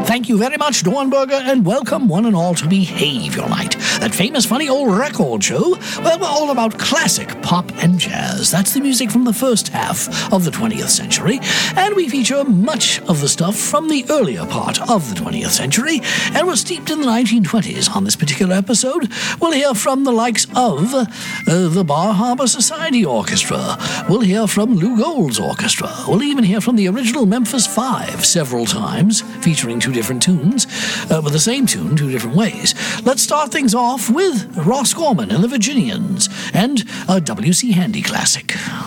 Thank you very much, Dornberger, and welcome one and all to Behave Your Night, that famous funny old record show where we're all about classic pop and jazz. That's the music from the first half of the 20th century, and we feature much of the stuff from the earlier part of the 20th century, and we're steeped in the 1920s on this particular episode. We'll hear from the likes of the Bar Harbor Society Orchestra. We'll hear from Lou Gold's orchestra. We'll even hear from the original Memphis Five several times, featuring two different tunes, with the same tune, two different ways. Let's start things off with Ross Gorman and the Virginians and a W.C. Handy classic.